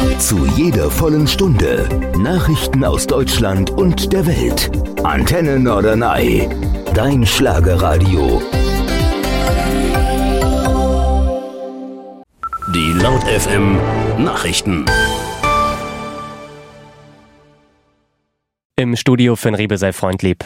Zu jeder vollen Stunde Nachrichten aus Deutschland und der Welt. Antenne Norderney, dein Schlagerradio. Die Laut FM Nachrichten. Im Studio Finn Riebe sei freundlieb.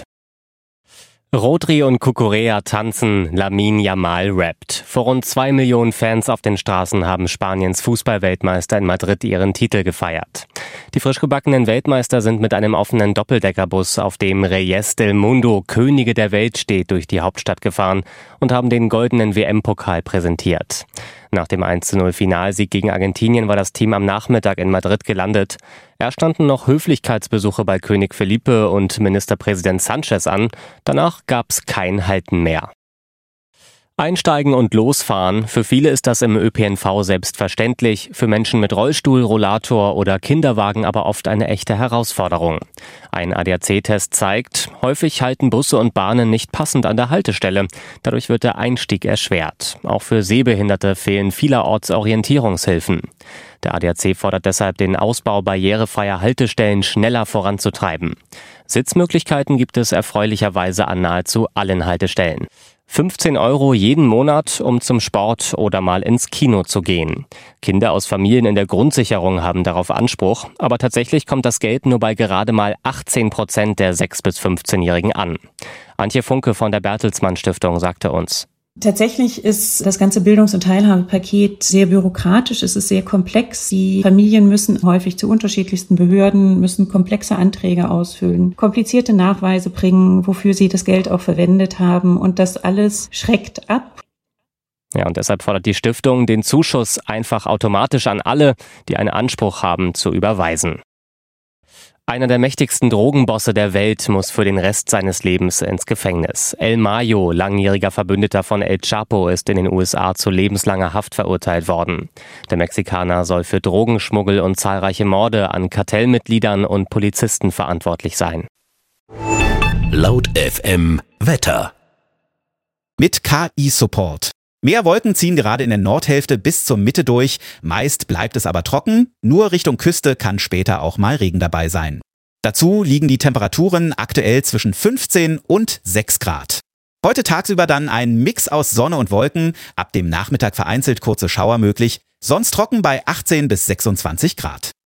Rodri und Cucurella tanzen, Lamine Yamal rappt. Vor rund 2 Millionen Fans auf den Straßen haben Spaniens Fußballweltmeister in Madrid ihren Titel gefeiert. Die frisch gebackenen Weltmeister sind mit einem offenen Doppeldeckerbus, auf dem Reyes del Mundo, Könige der Welt steht, durch die Hauptstadt gefahren und haben den goldenen WM-Pokal präsentiert. Nach dem 1:0-Finalsieg gegen Argentinien war das Team am Nachmittag in Madrid gelandet. Erst standen noch Höflichkeitsbesuche bei König Felipe und Ministerpräsident Sanchez an. Danach gab's kein Halten mehr. Einsteigen und losfahren. Für viele ist das im ÖPNV selbstverständlich, für Menschen mit Rollstuhl, Rollator oder Kinderwagen aber oft eine echte Herausforderung. Ein ADAC-Test zeigt, häufig halten Busse und Bahnen nicht passend an der Haltestelle. Dadurch wird der Einstieg erschwert. Auch für Sehbehinderte fehlen vielerorts Orientierungshilfen. Der ADAC fordert deshalb, den Ausbau barrierefreier Haltestellen schneller voranzutreiben. Sitzmöglichkeiten gibt es erfreulicherweise an nahezu allen Haltestellen. 15 € jeden Monat, um zum Sport oder mal ins Kino zu gehen. Kinder aus Familien in der Grundsicherung haben darauf Anspruch, aber tatsächlich kommt das Geld nur bei gerade mal 18% der 6- bis 15-Jährigen an. Antje Funke von der Bertelsmann Stiftung sagte uns: Tatsächlich ist das ganze Bildungs- und Teilhabepaket sehr bürokratisch, es ist sehr komplex. Die Familien müssen häufig zu unterschiedlichsten Behörden, müssen komplexe Anträge ausfüllen, komplizierte Nachweise bringen, wofür sie das Geld auch verwendet haben, und das alles schreckt ab. Ja, und deshalb fordert die Stiftung, den Zuschuss einfach automatisch an alle, die einen Anspruch haben, zu überweisen. Einer der mächtigsten Drogenbosse der Welt muss für den Rest seines Lebens ins Gefängnis. El Mayo, langjähriger Verbündeter von El Chapo, ist in den USA zu lebenslanger Haft verurteilt worden. Der Mexikaner soll für Drogenschmuggel und zahlreiche Morde an Kartellmitgliedern und Polizisten verantwortlich sein. Laut FM Wetter. Mit KI-Support. Mehr Wolken ziehen gerade in der Nordhälfte bis zur Mitte durch. Meist bleibt es aber trocken. Nur Richtung Küste kann später auch mal Regen dabei sein. Dazu liegen die Temperaturen aktuell zwischen 15 und 6 Grad. Heute tagsüber dann ein Mix aus Sonne und Wolken. Ab dem Nachmittag vereinzelt kurze Schauer möglich. Sonst trocken bei 18 bis 26 Grad.